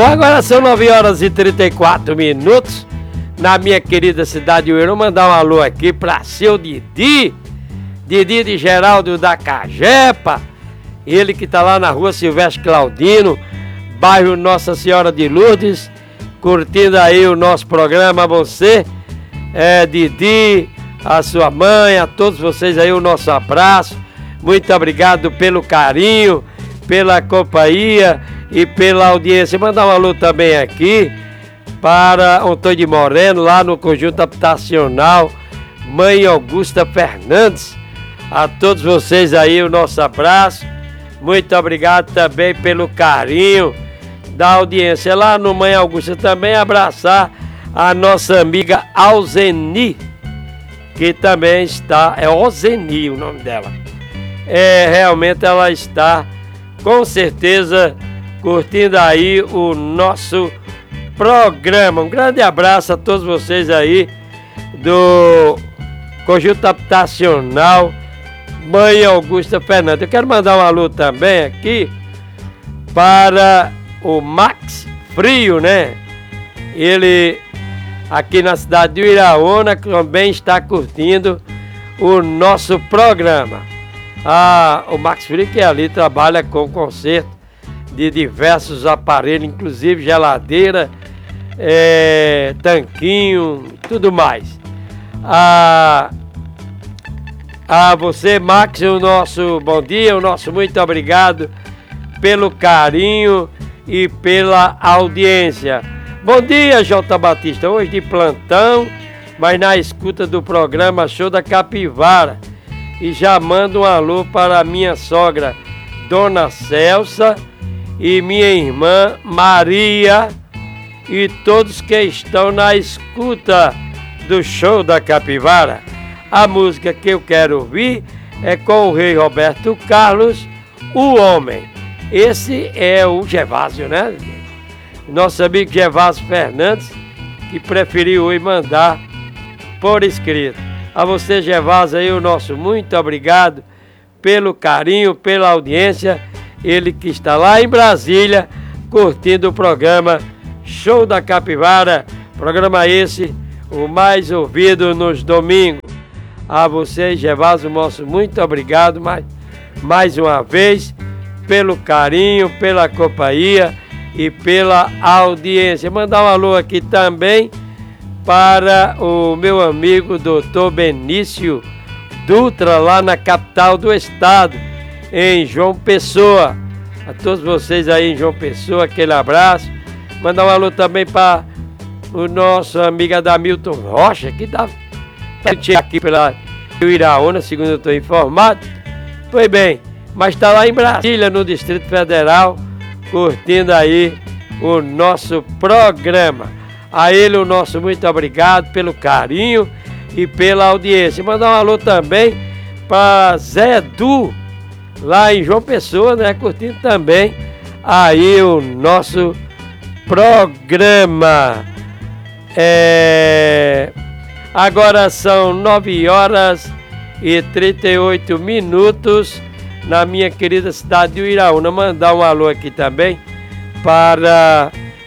Bom, agora são 9h34 na minha querida cidade de Uirão. Mandar um alô aqui pra seu Didi de Geraldo da Cajepa, ele que tá lá na rua Silvestre Claudino, bairro Nossa Senhora de Lourdes, curtindo aí o nosso programa. Você, Didi, a sua mãe, a todos vocês aí o nosso abraço. Muito obrigado pelo carinho, pela companhia e pela audiência. Mandar um alô também aqui para Antônio de Moreno, lá no Conjunto Habitacional Mãe Augusta Fernandes. A todos vocês aí o nosso abraço. Muito obrigado também pelo carinho da audiência. Lá no Mãe Augusta também abraçar a nossa amiga Alzeni, que também está, é Ozeni o nome dela. Realmente ela está com certeza curtindo aí o nosso programa. Um grande abraço a todos vocês aí do Conjunto Habitacional Mãe Augusta Fernandes. Eu quero mandar um alô também aqui para o Max Frio, né? Ele aqui na cidade de Uiraúna também está curtindo o nosso programa. O Max Frio, que ali trabalha com conserto de diversos aparelhos, inclusive geladeira, tanquinho, tudo mais. A você, Max, o nosso bom dia, o nosso muito obrigado pelo carinho e pela audiência. Bom dia, J. Batista, hoje de plantão, mas na escuta do programa Show da Capivara. E já mando um alô para minha sogra, Dona Celsa, e minha irmã Maria, e todos que estão na escuta do Show da Capivara. A música que eu quero ouvir é com o rei Roberto Carlos, O Homem. Esse é o Gervásio, né? Nosso amigo Gervásio Fernandes, que preferiu hoje mandar por escrito. A você, Gervásio, aí o nosso muito obrigado pelo carinho, pela audiência. Ele que está lá em Brasília curtindo o programa Show da Capivara. Programa esse, o mais ouvido nos domingos. A você, Gervásio, nosso muito obrigado mais uma vez pelo carinho, pela companhia e pela audiência. Mandar um alô aqui também para o meu amigo Dr. Benício Dutra, lá na capital do estado, em João Pessoa. A todos vocês aí em João Pessoa, aquele abraço. Mandar um alô também para o nosso amigo Adamilton Rocha, que dá aqui pela Uiraúna, segundo eu estou informado. Pois bem, mas está lá em Brasília, no Distrito Federal, curtindo aí o nosso programa. A ele o nosso muito obrigado pelo carinho e pela audiência. Mandar um alô também para Zé Edu, lá em João Pessoa, né? Curtindo também aí o nosso programa. Agora são 9h38 na minha querida cidade de Uiraúna. Mandar um alô aqui também para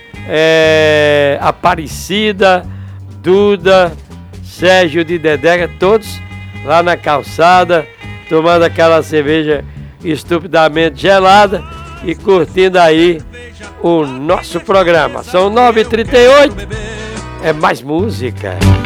Aparecida, Duda, Sérgio de Dedega, todos lá na calçada, tomando aquela cerveja estupidamente gelada e curtindo aí o nosso programa. São 9h38, é mais música.